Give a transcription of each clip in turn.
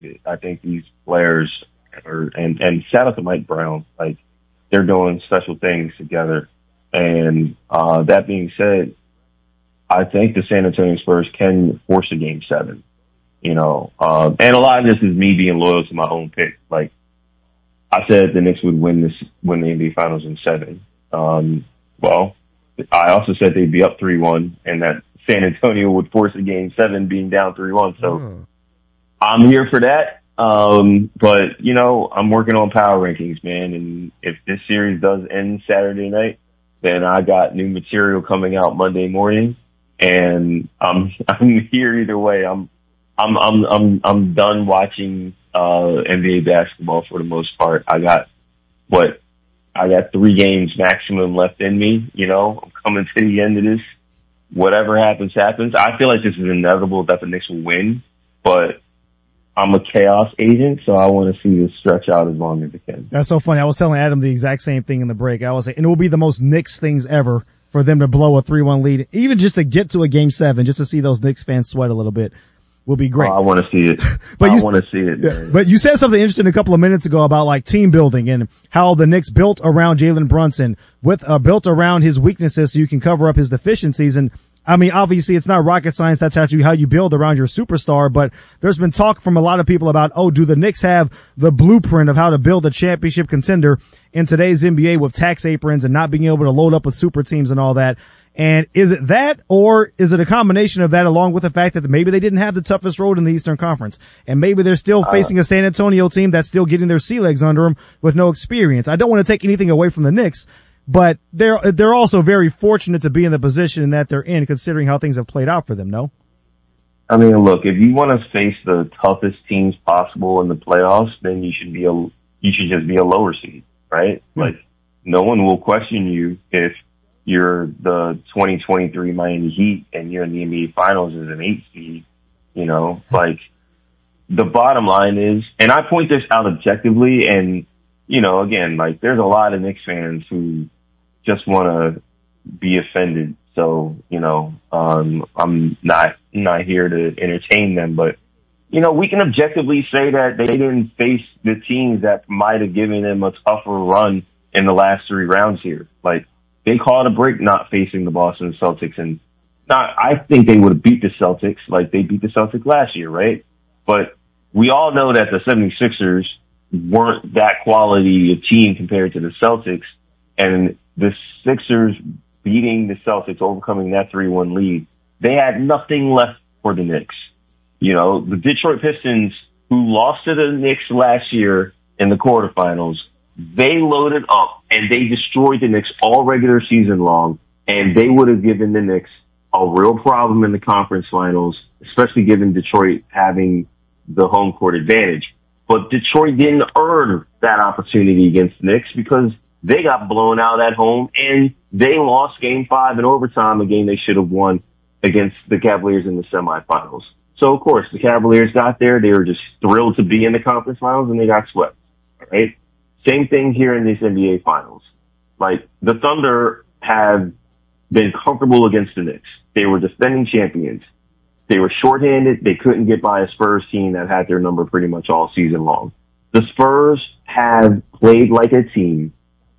I think these players and shout out to Mike Brown, like they're doing special things together. And that being said, I think the San Antonio Spurs can force a game 7. And a lot of this is me being loyal to my own pick. Like I said, the Knicks would win the NBA Finals in 7. Well, I also said they'd be up 3-1 and that San Antonio would force a game 7 being down 3-1. So I'm here for that. But I'm working on power rankings, man. And if this series does end Saturday night, then I got new material coming out Monday morning, and I'm here either way. I'm done watching NBA basketball for the most part. I got 3 games maximum left in me. I'm coming to the end of this. Whatever happens, happens. I feel like this is inevitable that the Knicks will win, but I'm a chaos agent, so I want to see this stretch out as long as it can. That's so funny. I was telling Adam the exact same thing in the break. I was saying, and it will be the most Knicks things ever for them to blow a 3-1 lead, even just to get to a game 7, just to see those Knicks fans sweat a little bit will be great. I want to see it. I want to see it. Man. But you said something interesting a couple of minutes ago about like team building and how the Knicks built around Jalen Brunson built around his weaknesses so you can cover up his deficiencies. And I mean, obviously it's not rocket science. That's how you build around your superstar, but there's been talk from a lot of people about, do the Knicks have the blueprint of how to build a championship contender in today's NBA with tax aprons and not being able to load up with super teams and all that? And is it that, or is it a combination of that along with the fact that maybe they didn't have the toughest road in the Eastern Conference and maybe they're still facing a San Antonio team that's still getting their sea legs under them with no experience? I don't want to take anything away from the Knicks, but they're also very fortunate to be in the position that they're in, considering how things have played out for them. No, I mean, look, if you want to face the toughest teams possible in the playoffs, then you should just be a lower seed, right? Mm-hmm. Like no one will question you if you're the 2023 Miami Heat and you're in the NBA Finals as an 8 seed. Like the bottom line is, and I point this out objectively, and again, like there's a lot of Knicks fans who just want to be offended. So, I'm not here to entertain them, but, we can objectively say that they didn't face the teams that might have given them a tougher run in the last 3 rounds here. Like they caught a break not facing the Boston Celtics, and I think they would have beat the Celtics like they beat the Celtics last year, right? But we all know that the 76ers weren't that quality a team compared to the Celtics, and the Sixers beating the Celtics, overcoming that 3-1 lead, they had nothing left for the Knicks. The Detroit Pistons, who lost to the Knicks last year in the quarterfinals, they loaded up and they destroyed the Knicks all regular season long, and they would have given the Knicks a real problem in the conference finals, especially given Detroit having the home court advantage. But Detroit didn't earn that opportunity against the Knicks because they got blown out at home and they lost game 5 in overtime, a game they should have won against the Cavaliers in the semifinals. So, of course, the Cavaliers got there. They were just thrilled to be in the conference finals, and they got swept. All right? Same thing here in these NBA finals. Like, the Thunder have been comfortable against the Knicks. They were defending champions. They were shorthanded. They couldn't get by a Spurs team that had their number pretty much all season long. The Spurs have played like a team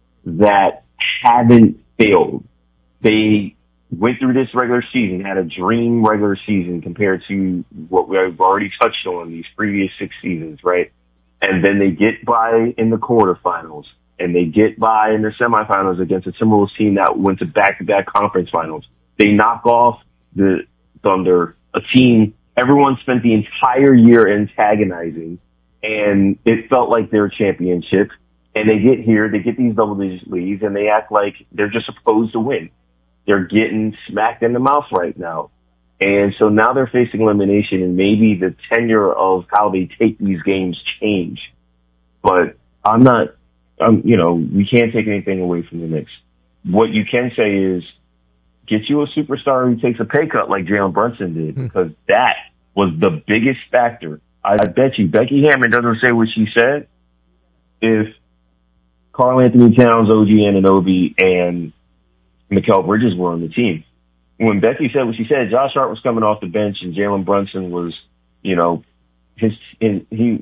that haven't failed. They went through this regular season, had a dream regular season compared to what we've already touched on these previous 6 seasons, right? And then they get by in the quarterfinals, and they get by in the semifinals against a Timberwolves team that went to back-to-back conference finals. They knock off the Thunder, a team everyone spent the entire year antagonizing, and it felt like their championship. And they get here, they get these double-digit leads, and they act like they're just supposed to win. They're getting smacked in the mouth right now. And so now they're facing elimination, and maybe the tenure of how they take these games change. But we can't take anything away from the Knicks. What you can say is get you a superstar who takes a pay cut like Jalen Brunson did, because that was the biggest factor. I bet you Becky Hammond doesn't say what she said. If Karl Anthony Towns, OG Anunoby, and Mikal Bridges were on the team. When Becky said what she said, Josh Hart was coming off the bench and Jalen Brunson was, he